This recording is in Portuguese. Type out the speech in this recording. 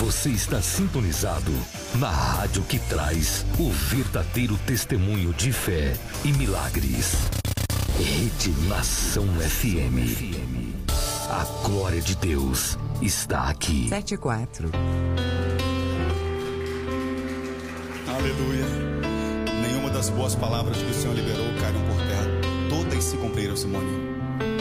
Você está sintonizado na rádio que traz o verdadeiro testemunho de fé e milagres. Rede Nação FM. A glória de Deus está aqui. 7:4. Aleluia. Nenhuma das boas palavras que o Senhor liberou caíram por terra. Todas se cumpriram, Simone.